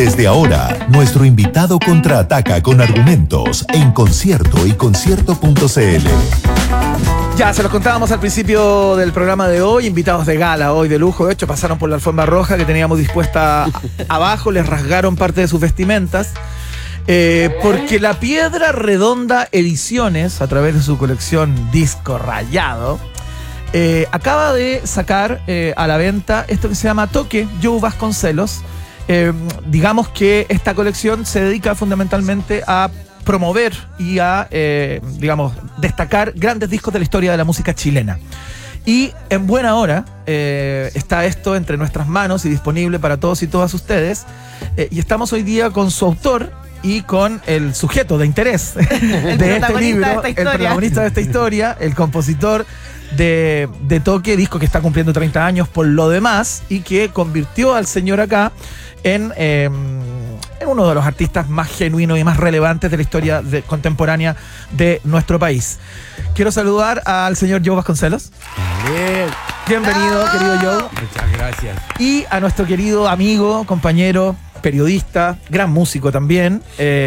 Desde ahora, nuestro invitado contraataca con argumentos en Concierto y Concierto.cl. Ya, se los contábamos al principio del programa de hoy, invitados de gala hoy de lujo. De hecho, pasaron por la alfombra roja que teníamos dispuesta abajo, les rasgaron parte de sus vestimentas. Porque La Piedra Redonda Ediciones, a través de su colección Disco Rayado, acaba de sacar a la venta esto que se llama Toque, Joe Vasconcelos. Digamos que esta colección se dedica fundamentalmente a promover y a, digamos, destacar grandes discos de la historia de la música chilena. Y en buena hora está esto entre nuestras manos y disponible para todos y todas ustedes. Y estamos hoy día con su autor y con el sujeto de interés de este libro, el protagonista de esta historia, el compositor de Toque, disco que está cumpliendo 30 años por lo demás y que convirtió al señor acá en uno de los artistas más genuinos y más relevantes de la historia contemporánea de nuestro país. Quiero saludar al señor Joe Vasconcelos. Bien. Bienvenido, querido Joe. Muchas gracias. Y a nuestro querido amigo, compañero, periodista, gran músico también,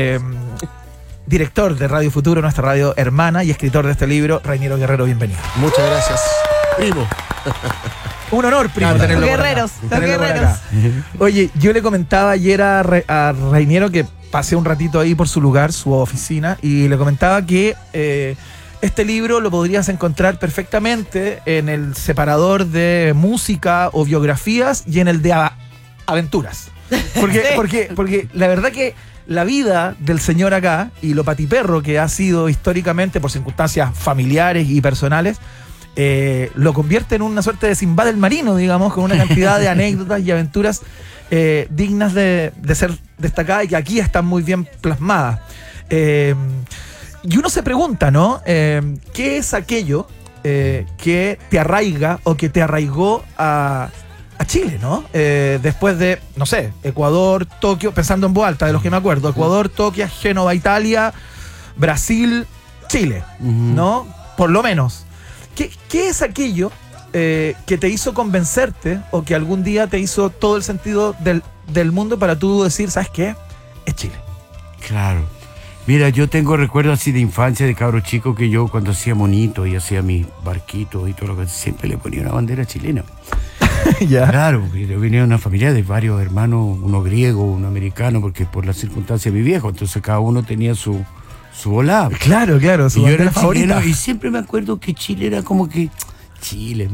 director de Radio Futuro, nuestra radio hermana, y escritor de este libro, Rainiero Guerrero. Bienvenido. Muchas gracias, primo. Un honor, primo, tenerlo guerreros, por acá. Oye, yo le comentaba ayer a Rainiero que pasé un ratito ahí por su lugar, su oficina, y le comentaba que este libro lo podrías encontrar perfectamente en el separador de música o biografías y en el de aventuras. Porque la verdad que la vida del señor acá y lo patiperro que ha sido históricamente por circunstancias familiares y personales, lo convierte en una suerte de Sinbad el marino, digamos, con una cantidad de anécdotas y aventuras dignas de ser destacadas y que aquí están muy bien plasmadas. Y uno se pregunta, ¿no? ¿Qué es aquello que te arraiga o que te arraigó a Chile, ¿no? Después de, no sé, Ecuador, Tokio, pensando en voz alta, de los que me acuerdo, Ecuador, Tokio, Génova, Italia, Brasil, Chile, ¿no? Por lo menos. ¿Qué es aquello que te hizo convencerte o que algún día te hizo todo el sentido del mundo para tú decir, ¿sabes qué? Es Chile. Claro. Mira, yo tengo recuerdos así de infancia, de cabro chico, que yo cuando hacía monito y hacía mis barquitos y todo lo que siempre le ponía una bandera chilena. Ya. Claro, porque yo venía de una familia de varios hermanos, uno griego, uno americano, porque por las circunstancias de mi viejo, entonces cada uno tenía su volada. Claro, su y yo era favorita. chileno, y siempre me acuerdo que Chile era como que Chile,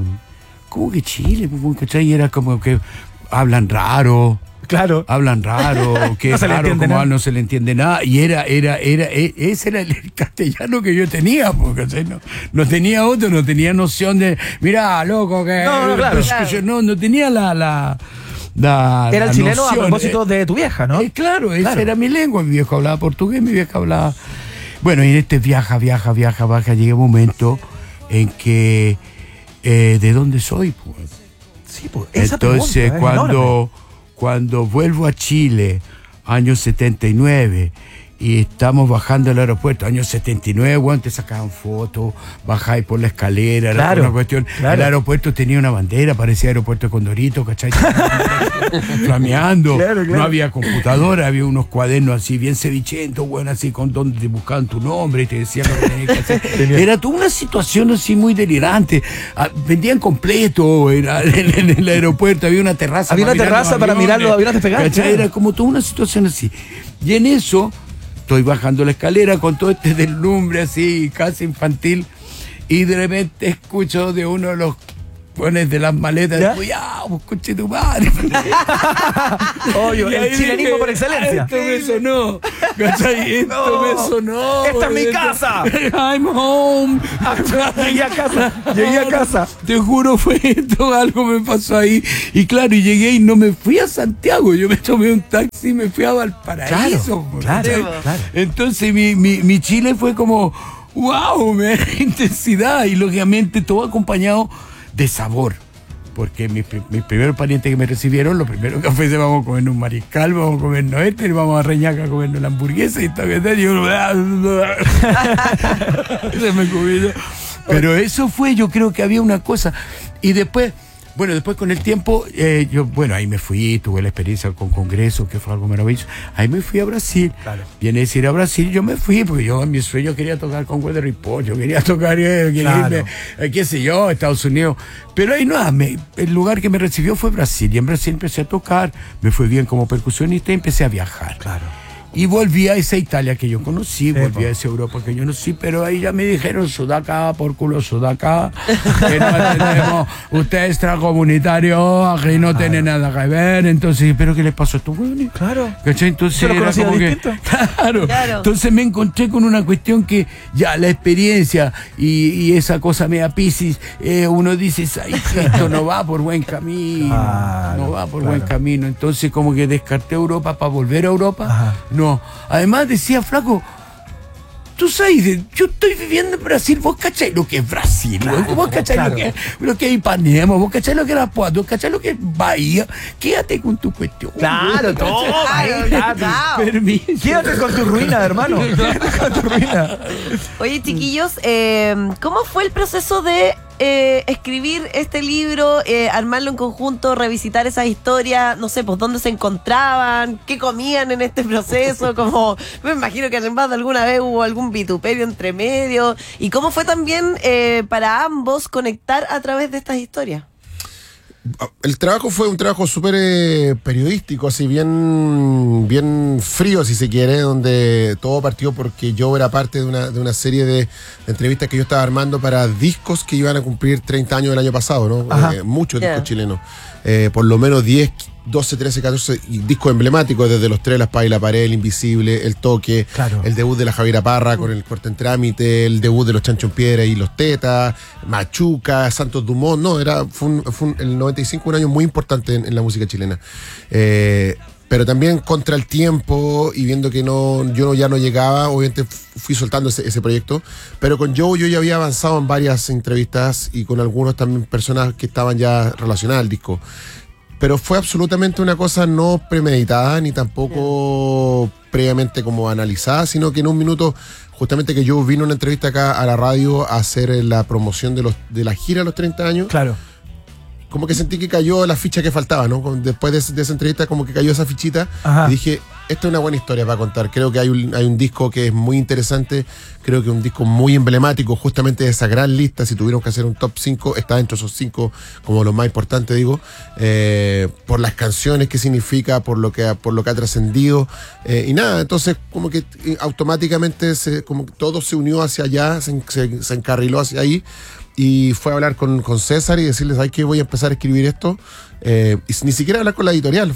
¿cachai? Y era como que hablan raro. Claro. Hablan raro, que no es raro, como nada. no se le entiende nada. Y ese era el castellano que yo tenía, porque no tenía otro, no tenía noción de, mira, loco, que no tenía la era el chileno noción, a propósito de tu vieja, ¿no? Claro, esa era mi lengua. Mi viejo hablaba portugués, mi vieja hablaba. Bueno, y en este viaja, llega un momento en que ¿de dónde soy? Pues? Sí, pues esa entonces cuando vuelvo a Chile, año 79, y estamos bajando al aeropuerto, año 79, bueno, te sacaban fotos, bajáis por la escalera, claro, era una cuestión. Claro. El aeropuerto tenía una bandera, parecía aeropuerto de Condorito, ¿cachai? Flameando, claro. No había computadora, había unos cuadernos así, bien cevichetos, bueno, así, con donde te buscaban tu nombre y te decían lo que tenías que hacer. Era toda una situación así muy delirante. Vendían completo en el aeropuerto, había una terraza. Había una terraza para mirar los aviones despegar. Era como toda una situación así. Y en eso estoy bajando la escalera con todo este deslumbre así, casi infantil, y de repente escucho de uno de los pones de las maletas, cuidado, escuche tu madre. Obvio, el chilenismo por excelencia. Esto me sonó, ¿cachai? Esto me sonó. ¡Esta es mi casa! I'm home. Llegué a casa. Te juro, fue esto, algo me pasó ahí. Y claro, y llegué y no me fui a Santiago, yo me tomé un taxi y me fui a Valparaíso. Claro. Entonces mi Chile fue como, wow, me da intensidad, y lógicamente todo acompañado de sabor, porque mis primeros parientes que me recibieron, lo primero que fue, vamos a comer un mariscal, vamos a comer este, y vamos a Reñaca a comernos la hamburguesa, y esta vez yo se me comió. Pero eso fue, yo creo que había una cosa, y después Bueno, después con el tiempo, ahí me fui, tuve la experiencia con Congreso, que fue algo maravilloso. Ahí me fui a Brasil. Claro. Viene a decir a Brasil, yo me fui, porque yo en mi sueño quería tocar con Weather Report, yo quería tocar, irme, qué sé yo, a Estados Unidos. Pero ahí el lugar que me recibió fue Brasil, y en Brasil empecé a tocar, me fue bien como percusionista y empecé a viajar. Claro. Y volví a esa Italia que yo conocí, volví a esa Europa que yo conocí, pero ahí ya me dijeron, sudaca, por culo, sudaca, que no tenemos, usted es extracomunitario, aquí no tiene nada que ver, entonces, ¿pero qué le pasó a estos huevones? Claro. ¿Cachai? Entonces era como distinto. Claro. Entonces me encontré con una cuestión que ya la experiencia y esa cosa media Piscis, uno dice, ay, esto no va por buen camino, no va por buen camino, entonces como que descarté Europa para volver a Europa. Ajá. No, además decía, flaco, tú sabes, yo estoy viviendo en Brasil, vos cachai lo que es Brasil, vos cachai lo que es Ipanema, vos cachai lo que es La Paz, vos cachai lo que es Bahía, quédate con tu cuestión. Claro, permiso. Quédate con tu ruina, hermano, quédate con tu ruina. Oye, chiquillos, ¿cómo fue el proceso de escribir este libro, armarlo en conjunto, revisitar esas historias, no sé, pues dónde se encontraban, qué comían en este proceso, como me imagino que además de alguna vez hubo algún vituperio entre medio, y cómo fue también para ambos conectar a través de estas historias? El trabajo fue un trabajo súper periodístico, así bien frío, si se quiere, donde todo partió porque yo era parte de una serie de entrevistas que yo estaba armando para discos que iban a cumplir 30 años el año pasado, ¿no? Muchos discos chilenos. Por lo menos 10, 12, 13, 14 discos emblemáticos, desde Los Tres, La Espada y la Pared, El Invisible, El Toque, el debut de la Javiera Parra con El Corte en Trámite, el debut de Los Chancho en Piedra y Los Tetas, Machuca, Santos Dumont, fue el 95 un año muy importante en la música chilena. Pero también contra el tiempo y viendo que yo ya no llegaba, obviamente fui soltando ese proyecto, pero con Joe yo ya había avanzado en varias entrevistas y con algunos también personas que estaban ya relacionadas al disco. Pero fue absolutamente una cosa no premeditada, ni tampoco previamente como analizada, sino que en un minuto, justamente que yo vino a una entrevista acá a la radio a hacer la promoción de la gira a los 30 años. Claro. Como que sentí que cayó la ficha que faltaba, ¿no? Después de esa entrevista como que cayó esa fichita. Ajá. Y dije, esta es una buena historia para contar. Creo que hay un disco que es muy interesante, creo que es un disco muy emblemático, justamente de esa gran lista. Si tuviéramos que hacer un top 5, está dentro de esos 5 como lo más importante, digo, por las canciones que significa, por lo que ha trascendido, y nada, entonces como que automáticamente como que todo se unió hacia allá, se encarriló hacia ahí. Y fue a hablar con César y decirles, ¿sabes qué? Voy a empezar a escribir esto. Y ni siquiera hablar con la editorial.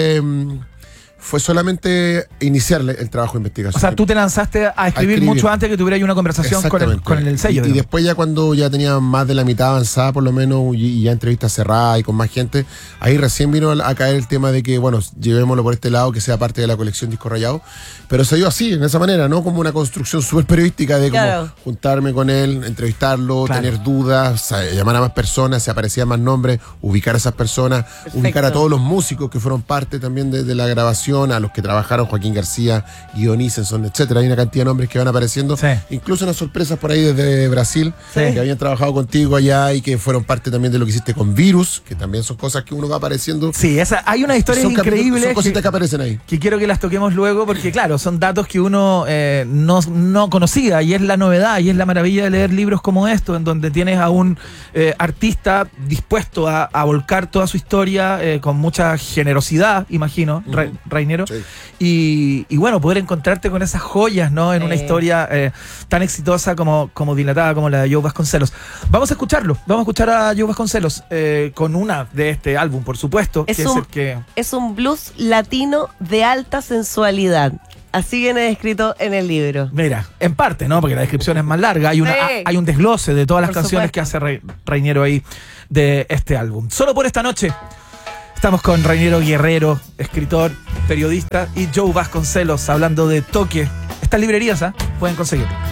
Fue solamente iniciar el trabajo de investigación. O sea, tú te lanzaste a escribir mucho antes que tuviera una conversación con el sello. Y después ya cuando ya tenía más de la mitad avanzada por lo menos y ya entrevistas cerradas y con más gente, ahí recién vino a caer el tema de que, bueno, llevémoslo por este lado, que sea parte de la colección Disco Rayado. Pero se dio así, en esa manera, ¿no? Como una construcción súper periodística de como juntarme con él, entrevistarlo, tener dudas, llamar a más personas, si aparecían más nombres, ubicar a esas personas, ubicar a todos los músicos que fueron parte también de la grabación, a los que trabajaron, Joaquín García, Guido Isenson, etcétera. Hay una cantidad de nombres que van apareciendo, incluso unas sorpresas por ahí desde Brasil, que habían trabajado contigo allá y que fueron parte también de lo que hiciste con Virus, que también son cosas que uno va apareciendo. Sí, hay una historia increíble. Son cositas que aparecen ahí. Que quiero que las toquemos luego porque, claro, son datos que uno no conocía y es la novedad y es la maravilla de leer libros como estos, en donde tienes a un artista dispuesto a volcar toda su historia con mucha generosidad, imagino, Rainero. Sí. Y bueno, poder encontrarte con esas joyas, ¿no? En una historia tan exitosa como dilatada como la de Joe Vasconcelos. Vamos a escucharlo. Vamos a escuchar a Joe Vasconcelos con una de este álbum, por supuesto. Es un blues latino de alta sensualidad. Así viene descrito en el libro. Mira, en parte, ¿no? Porque la descripción es más larga. Hay un desglose de todas las canciones que hace Rainero ahí de este álbum. Solo por esta noche estamos con Rainero Guerrero, escritor, periodista, y Joe Vasconcelos hablando de Toque. Estas librerías, pueden conseguirlo.